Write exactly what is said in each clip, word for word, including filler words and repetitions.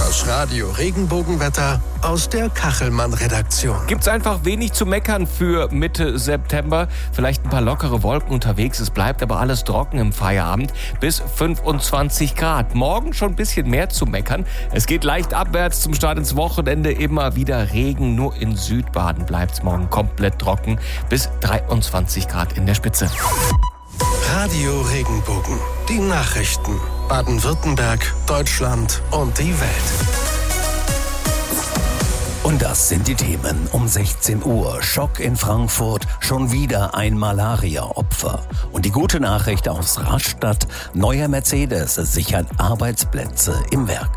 Das Radio Regenbogenwetter aus der Kachelmann-Redaktion. Gibt's einfach wenig zu meckern für Mitte September. Vielleicht ein paar lockere Wolken unterwegs. Es bleibt aber alles trocken im Feierabend. Bis fünfundzwanzig Grad. Morgen schon ein bisschen mehr zu meckern. Es geht leicht abwärts zum Start ins Wochenende. Immer wieder Regen. Nur in Südbaden bleibt's morgen komplett trocken. Bis dreiundzwanzig Grad in der Spitze. Radio Regenbogen. Die Nachrichten. Baden-Württemberg, Deutschland und die Welt. Und das sind die Themen um sechzehn Uhr. Schock in Frankfurt, schon wieder ein Malaria-Opfer. Und die gute Nachricht aus Rastatt, neuer Mercedes sichert Arbeitsplätze im Werk.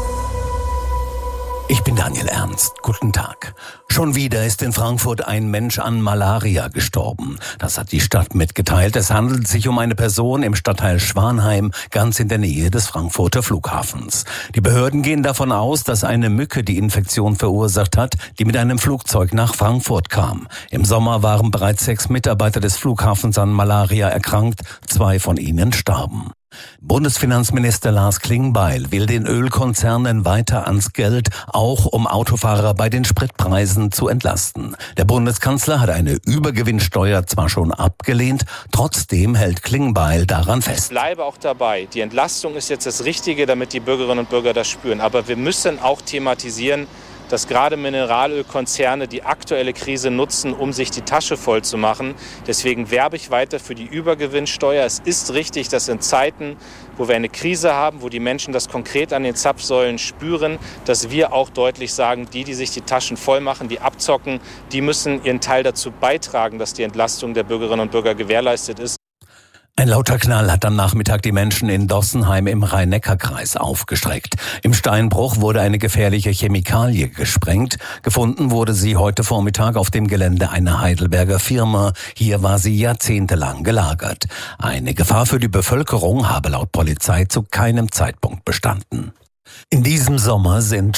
Ich bin Daniel Ernst. Guten Tag. Schon wieder ist in Frankfurt ein Mensch an Malaria gestorben. Das hat die Stadt mitgeteilt. Es handelt sich um eine Person im Stadtteil Schwanheim, ganz in der Nähe des Frankfurter Flughafens. Die Behörden gehen davon aus, dass eine Mücke die Infektion verursacht hat, die mit einem Flugzeug nach Frankfurt kam. Im Sommer waren bereits sechs Mitarbeiter des Flughafens an Malaria erkrankt. Zwei von ihnen starben. Bundesfinanzminister Lars Klingbeil will den Ölkonzernen weiter ans Geld, auch um Autofahrer bei den Spritpreisen zu entlasten. Der Bundeskanzler hat eine Übergewinnsteuer zwar schon abgelehnt, trotzdem hält Klingbeil daran fest. Ich bleibe auch dabei. Die Entlastung ist jetzt das Richtige, damit die Bürgerinnen und Bürger das spüren. Aber wir müssen auch thematisieren, dass gerade Mineralölkonzerne die aktuelle Krise nutzen, um sich die Tasche voll zu machen. Deswegen werbe ich weiter für die Übergewinnsteuer. Es ist richtig, dass in Zeiten, wo wir eine Krise haben, wo die Menschen das konkret an den Zapfsäulen spüren, dass wir auch deutlich sagen, die, die sich die Taschen voll machen, die abzocken, die müssen ihren Teil dazu beitragen, dass die Entlastung der Bürgerinnen und Bürger gewährleistet ist. Ein lauter Knall hat am Nachmittag die Menschen in Dossenheim im Rhein-Neckar-Kreis aufgeschreckt. Im Steinbruch wurde eine gefährliche Chemikalie gesprengt. Gefunden wurde sie heute Vormittag auf dem Gelände einer Heidelberger Firma. Hier war sie jahrzehntelang gelagert. Eine Gefahr für die Bevölkerung habe laut Polizei zu keinem Zeitpunkt bestanden. In diesem Sommer sind